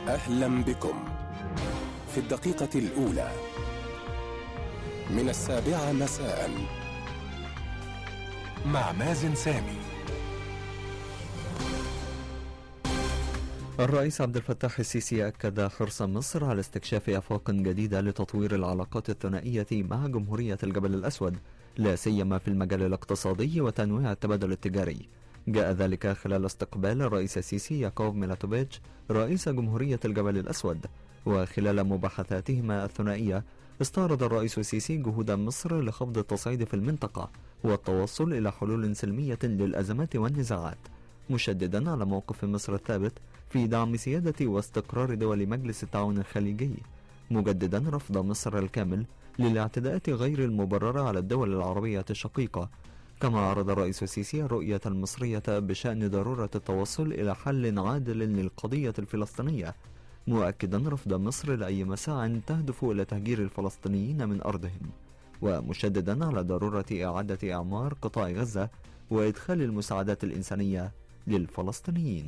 أهلا بكم في الدقيقة الأولى من 7 مساء مع مازن سامي. الرئيس عبد الفتاح السيسي أكد حرص مصر على استكشاف آفاق جديدة لتطوير العلاقات الثنائية مع جمهورية الجبل الأسود، لا سيما في المجال الاقتصادي وتنويع التبادل التجاري. جاء ذلك خلال استقبال الرئيس السيسي يعقوب ميلاتوفيتش رئيس جمهورية الجبل الأسود. وخلال مباحثاتهما الثنائية استعرض الرئيس السيسي جهود مصر لخفض التصعيد في المنطقة والتوصل إلى حلول سلمية للأزمات والنزاعات، مشددا على موقف مصر الثابت في دعم سيادة واستقرار دول مجلس التعاون الخليجي، مجددا رفض مصر الكامل للاعتداءات غير المبررة على الدول العربية الشقيقة. كما عرض الرئيس السيسي الرؤية المصرية بشأن ضرورة التوصل إلى حل عادل للقضية الفلسطينية، مؤكدا رفض مصر لأي مساع تهدف إلى تهجير الفلسطينيين من أرضهم، ومشددا على ضرورة إعادة إعمار قطاع غزة وإدخال المساعدات الإنسانية للفلسطينيين.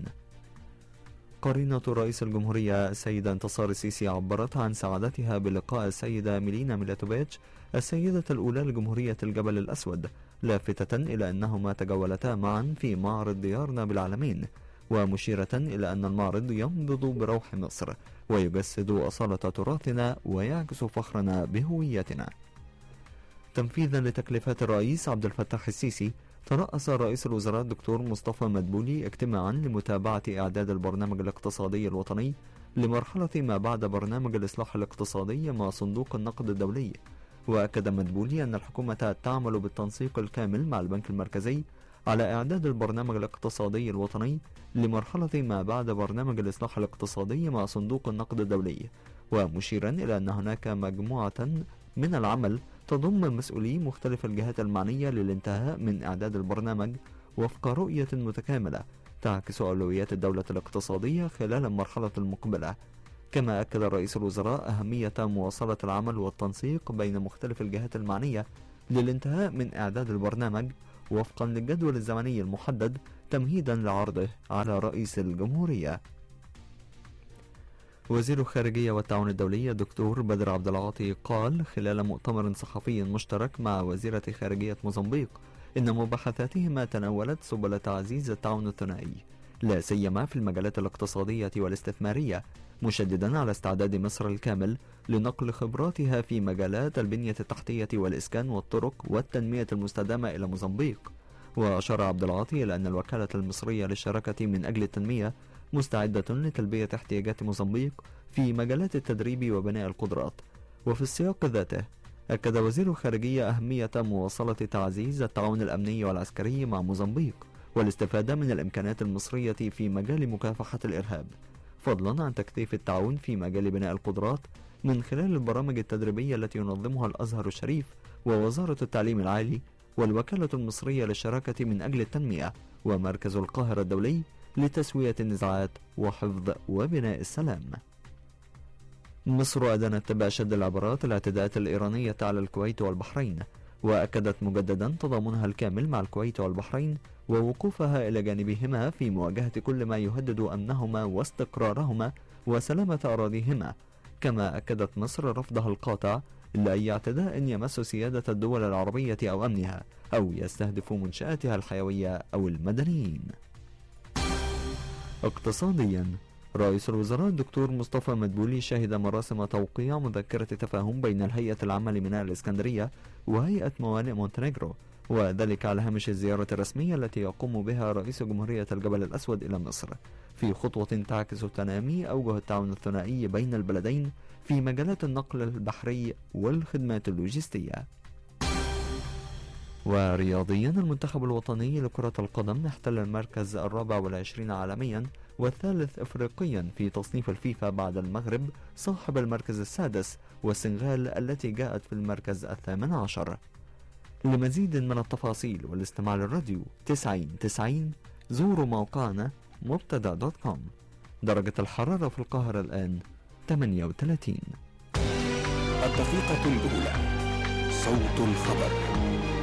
قرينة رئيس الجمهورية السيدة انتصار السيسي عبرت عن سعادتها بلقاء السيدة ميلينا ميلاتوفيتش السيدة الأولى لجمهورية الجبل الأسود، لافتة إلى أنهما تجولتا معا في معرض ديارنا بالعالمين، ومشيرة إلى أن المعرض ينبض بروح مصر ويجسد أصالة تراثنا ويعكس فخرنا بهويتنا. تنفيذا لتكليفات الرئيس عبد الفتاح السيسي، ترأس رئيس الوزراء الدكتور مصطفى مدبولي اجتماعا لمتابعة إعداد البرنامج الاقتصادي الوطني لمرحلة ما بعد برنامج الإصلاح الاقتصادي مع صندوق النقد الدولي. وأكد مدبولي أن الحكومة تعمل بالتنسيق الكامل مع البنك المركزي على إعداد البرنامج الاقتصادي الوطني لمرحلة ما بعد برنامج الإصلاح الاقتصادي مع صندوق النقد الدولي، ومشيرا إلى أن هناك مجموعة من العمل تضم مسؤولي مختلف الجهات المعنية للانتهاء من إعداد البرنامج وفق رؤية متكاملة تعكس أولويات الدولة الاقتصادية خلال المرحلة المقبلة. كما أكد رئيس الوزراء أهمية مواصلة العمل والتنسيق بين مختلف الجهات المعنية للانتهاء من إعداد البرنامج وفقا للجدول الزمني المحدد تمهيدا لعرضه على رئيس الجمهورية. وزير الخارجية والتعاون الدولي الدكتور بدر عبد العاطي قال خلال مؤتمر صحفي مشترك مع وزيرة خارجية موزمبيق إن مباحثاتهما تناولت سبل تعزيز التعاون الثنائي لا سيما في المجالات الاقتصادية والاستثمارية، مشددا على استعداد مصر الكامل لنقل خبراتها في مجالات البنية التحتية والإسكان والطرق والتنمية المستدامة إلى موزمبيق. وأشار عبد العاطي إلى أن الوكالة المصرية للشراكة من أجل التنمية مستعدة لتلبية احتياجات موزمبيق في مجالات التدريب وبناء القدرات. وفي السياق ذاته أكد وزير الخارجية أهمية مواصلة تعزيز التعاون الأمني والعسكري مع موزمبيق والاستفادة من الإمكانات المصرية في مجال مكافحة الإرهاب، فضلا عن تكثيف التعاون في مجال بناء القدرات من خلال البرامج التدريبية التي ينظمها الأزهر الشريف ووزارة التعليم العالي والوكالة المصرية للشراكة من أجل التنمية ومركز القاهرة الدولي لتسوية النزاعات وحفظ وبناء السلام. مصر أدانت بأشد العبارات الاعتداءات الإيرانية على الكويت والبحرين، وأكدت مجددا تضامنها الكامل مع الكويت والبحرين ووقوفها إلى جانبهما في مواجهة كل ما يهدد أمنهما واستقرارهما وسلامة أراضيهما. كما أكدت مصر رفضها القاطع لأي اعتداء يمس سيادة الدول العربية أو أمنها أو يستهدف منشآتها الحيوية أو المدنيين. اقتصاديا، رئيس الوزراء الدكتور مصطفى مدبولي شهد مراسم توقيع مذكرة تفاهم بين الهيئة العامة لميناء الإسكندرية وهيئة موانئ مونتينيغرو، وذلك على هامش الزيارة الرسمية التي يقوم بها رئيس جمهورية الجبل الأسود إلى مصر، في خطوة تعكس تنامي أوجه التعاون الثنائي بين البلدين في مجالات النقل البحري والخدمات اللوجستية. ورياضيا، المنتخب الوطني لكرة القدم احتل المركز 24 عالميا والثالث افريقيا في تصنيف الفيفا بعد المغرب صاحب المركز السادس والسنغال التي جاءت في المركز 18. لمزيد من التفاصيل والاستماع للراديو 90 زوروا موقعنا مبتدا.com. درجة الحرارة في القاهرة الآن 38. الدقيقة الأولى، صوت الخبر.